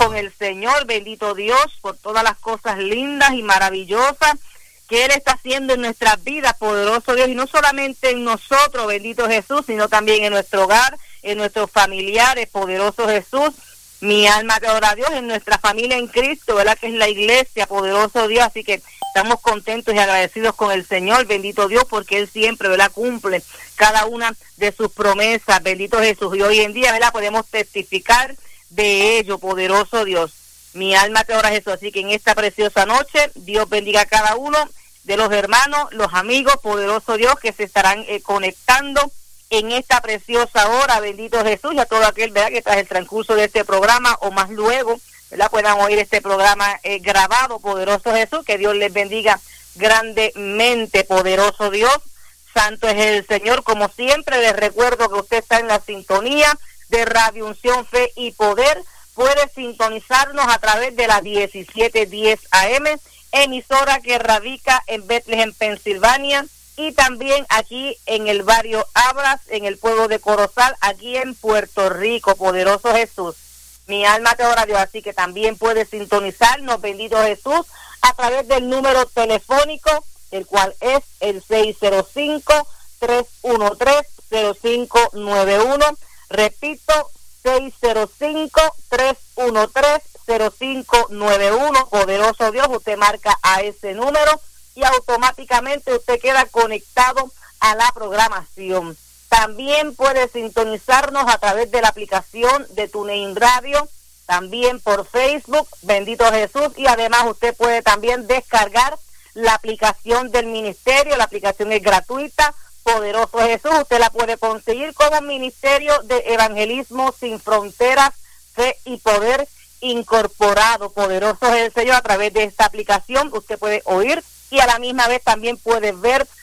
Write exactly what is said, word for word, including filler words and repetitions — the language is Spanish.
con el Señor, bendito Dios, por todas las cosas lindas y maravillosas que Él está haciendo en nuestras vidas, poderoso Dios, y no solamente en nosotros, bendito Jesús, sino también en nuestro hogar, en nuestros familiares, poderoso Jesús. Mi alma te adora a Dios, en nuestra familia en Cristo, ¿verdad? Que es la iglesia, poderoso Dios, así que estamos contentos y agradecidos con el Señor, bendito Dios, porque Él siempre, ¿verdad? Cumple cada una de sus promesas, bendito Jesús, y hoy en día, ¿verdad? Podemos testificar de ello, poderoso Dios. Mi alma te adora a Jesús, así que en esta preciosa noche, Dios bendiga a cada uno de los hermanos, los amigos, poderoso Dios, que se estarán eh, conectando en esta preciosa hora, bendito Jesús, y a todo aquel, ¿verdad?, que tras el transcurso de este programa o más luego, ¿verdad?, puedan oír este programa eh, grabado, poderoso Jesús, que Dios les bendiga grandemente, poderoso Dios, santo es el Señor. Como siempre, les recuerdo que usted está en la sintonía de Radio Unción, Fe y Poder, puede sintonizarnos a través de la diecisiete diez A M, emisora que radica en Bethlehem, Pensilvania, y también aquí en el barrio Abras, en el pueblo de Corozal, aquí en Puerto Rico, poderoso Jesús. Mi alma te adora a Dios, así que también puedes sintonizarnos, bendito Jesús, a través del número telefónico, el cual es el seis cero cinco, tres uno tres, cero cinco nueve uno. Repito, seis cero cinco, tres uno tres, cero cinco nueve uno. Poderoso Dios, usted marca a ese número y automáticamente usted queda conectado a la programación. También puede sintonizarnos a través de la aplicación de TuneIn Radio, también por Facebook, bendito Jesús, y además usted puede también descargar la aplicación del ministerio. La aplicación es gratuita, poderoso Jesús, usted la puede conseguir como Ministerio de Evangelismo Sin Fronteras, Fe y Poder Incorporado, poderoso es el Señor. A través de esta aplicación usted puede oír y a la misma vez también puede ver